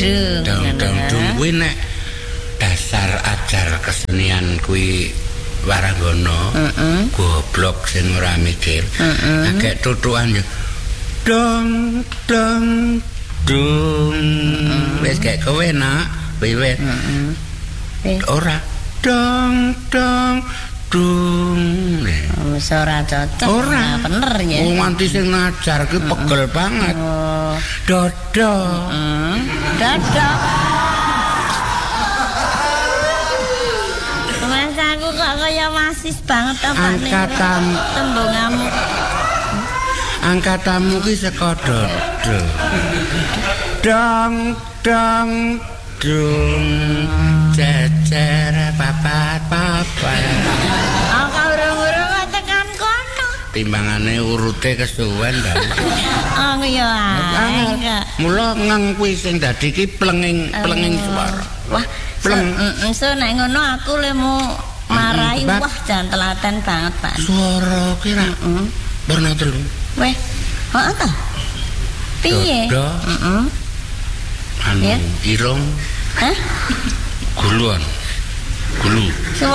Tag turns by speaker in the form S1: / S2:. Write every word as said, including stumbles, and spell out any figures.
S1: dung.
S2: Dong dung kuwi nek dasar ajar kesenian kuwi Waranggana.
S1: Heeh.
S2: Goblok sing ora mikir.
S1: Heeh.
S2: Agek tutukan yo. Dong dong dung. Wis gek kowe nak, wiwit.
S1: Heeh.
S2: Ora dong dong dung.
S1: Wis ora cocok.
S2: Ora.
S1: Nah, bener ya.
S2: Wong nganti sing ngajar ki pegel banget.
S1: Oh.
S2: Dodo.
S1: Heeh. Dodo. Mas aku kok kaya masis banget apa nih?
S2: Angkatan
S1: tembunganmu.
S2: Angkatamu ki saka dodo. Dong dong dung. Jejer papat papat.
S1: Aku urung-urung kok tekan kono.
S2: Timbangane urute kesuwen ta.
S1: Aku ya angel.
S2: Mula ngeng kuwi sing dadi ki plenging plenging swara.
S1: Wah,
S2: pleng.
S1: Heeh, so nek ngono aku le mau marahi wah jan telaten banget, Pak.
S2: Swara ki ra warna telu.
S1: Weh, heeh ta? Piye?
S2: Dodo.
S1: Heeh.
S2: Anu
S1: Ya.
S2: irung.
S1: Hah?
S2: Guluan. Gulu.